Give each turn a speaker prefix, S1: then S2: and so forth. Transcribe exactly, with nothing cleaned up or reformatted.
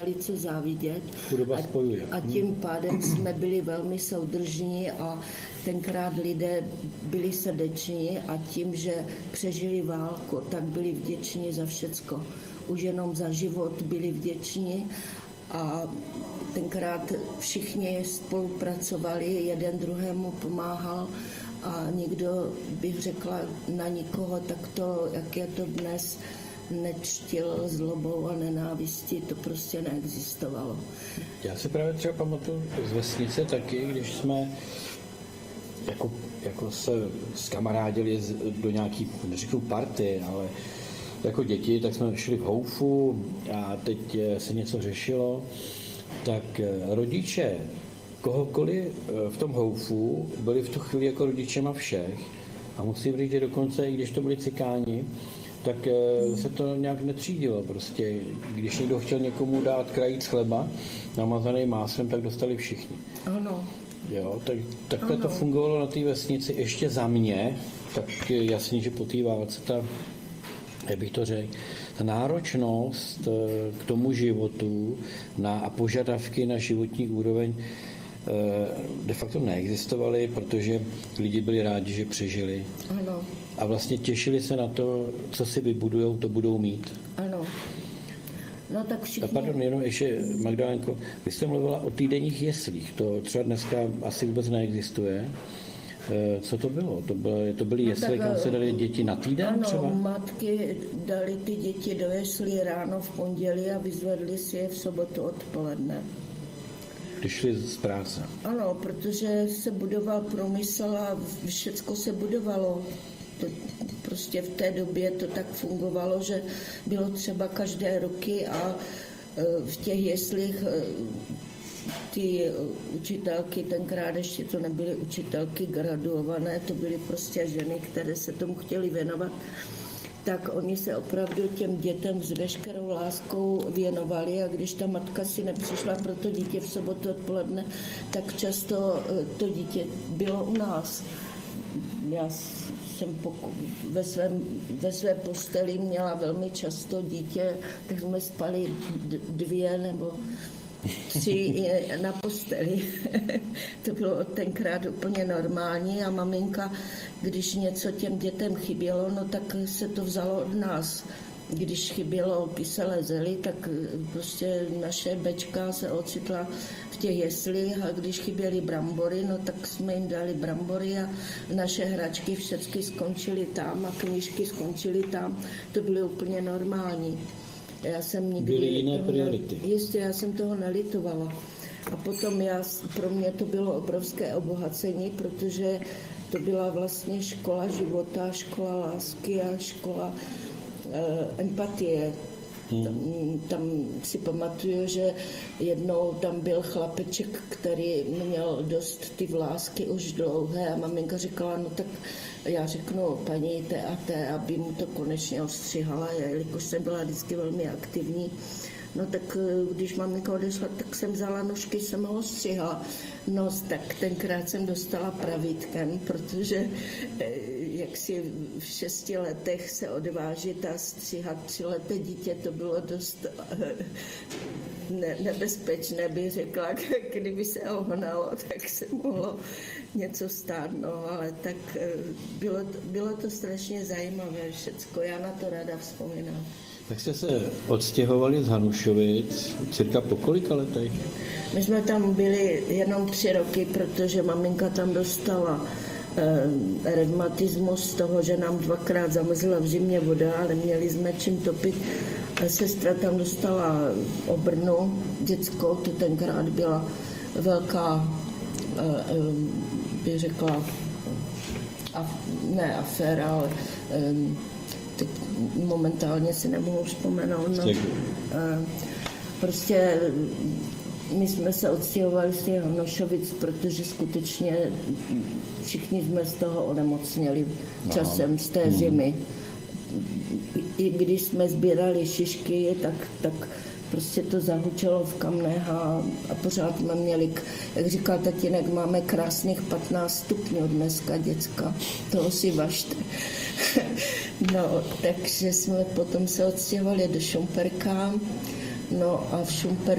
S1: co závidět
S2: a,
S1: a tím pádem jsme byli velmi soudržní a tenkrát lidé byli srdeční a tím, že přežili válku, tak byli vděční za všecko. Už jenom za život byli vděční a tenkrát všichni spolupracovali, jeden druhému pomáhal a nikdo, bych řekla, na nikoho takto, jak je to dnes, nečtil zlobou a nenávistí, to prostě neexistovalo.
S2: Já si právě třeba pamatuju z vesnice taky, když jsme jako, jako se zkamarádili do nějaký, neřeknu party, ale jako děti, tak jsme šli v houfu a teď se něco řešilo, tak rodiče kohokoliv v tom houfu byli v tu chvíli jako rodičema všech a musím říct, že dokonce, i když to byli cikáni, tak se to nějak netřídilo. Prostě, když někdo chtěl někomu dát krajíc chleba namazaný máslem, tak dostali všichni.
S1: Ano.
S2: Jo, tak, takhle
S1: ano.
S2: To fungovalo na té vesnici ještě za mě, tak jasně, že po té válce ta, jak bych to řekl, ta náročnost k tomu životu na, a požadavky na životní úroveň de facto neexistovaly, protože lidi byli rádi, že přežili.
S1: Ano.
S2: A vlastně těšili se na to, co si vybudujou, to budou mít.
S1: Ano. No tak všichni...
S2: A pardon, jenom ještě, Magdalénko, vy jste mluvila o týdenních jeslích, to třeba dneska asi vůbec neexistuje. Co to bylo? To byly, to byly jesle, kam se dali děti na týden
S1: ano,
S2: třeba?
S1: Ano, matky dali ty děti do jeslí ráno v pondělí a vyzvedli si je v sobotu odpoledne.
S2: Když šli z práce.
S1: Ano, protože se budoval průmysl a všecko se budovalo. To prostě v té době to tak fungovalo, že bylo třeba každé roky a v těch jeslích ty učitelky, tenkrát ještě to nebyly učitelky graduované, to byly prostě ženy, které se tomu chtěly věnovat, tak oni se opravdu těm dětem s veškerou láskou věnovali a když ta matka si nepřišla pro to dítě v sobotu odpoledne, tak často to dítě bylo u nás. Já jsem poku- ve, svém, ve své posteli měla velmi často dítě, tak jsme spali dvě nebo tři na posteli. To bylo tenkrát úplně normální a maminka, když něco těm dětem chybělo, no tak se to vzalo od nás. Když chybělo kyselé zely, tak prostě naše bečka se ocitla v těch jeslích a když chyběly brambory, no tak jsme jim dali brambory a naše hračky všechny skončily tam a knížky skončily tam. To bylo úplně normální. Já jsem nikdy...
S2: Byly jiné priority.
S1: Jistě, já jsem toho nelitovala. A potom já, pro mě to bylo obrovské obohacení, protože to byla vlastně škola života, škola lásky a škola eh, empatie. Hmm. Tam, tam si pamatuju, že jednou tam byl chlapeček, který měl dost ty vlásky už dlouhé a maminka říkala, no tak já řeknu paní té a té, aby mu to konečně ostřihala, jelikož jsem byla vždycky velmi aktivní. No tak když maminka odešla, tak jsem vzala nožky, jsem ho ostřihala. No tak tenkrát jsem dostala pravítkem, protože jak si v šesti letech se odvážit a stříhat třileté dítě, to bylo dost ne, nebezpečné, bych řekla. Kdyby se ohnalo, tak se mohlo něco stát, no, ale tak bylo, bylo to strašně zajímavé všecko, já na to ráda vzpomínám.
S2: Tak jste se odstěhovali z Hanušovic cirka po kolika letech?
S1: My jsme tam byli jenom tři roky, protože maminka tam dostala eh, revmatismus z toho, že nám dvakrát zamrzla v zimě voda, ale měli jsme čím topit. Sestra tam dostala obrnu dětskou, to tenkrát byla velká, eh, eh, bych řekla, af, ne aféra, ale eh, teď momentálně si nemohu vzpomenout. No, prostě my jsme se odstěhovali z těch Hanušovic, protože skutečně všichni jsme z toho onemocněli časem z té zimy. I když jsme sbírali šišky, tak, tak prostě to zahučelo v kamnech a, a pořád jsme měli, jak říkal tatínek, máme krásných patnáct stupňů dneska, děcka, toho si važte. No, takže jsme potom se odstěhovali do Šumperka, no a v Šumperku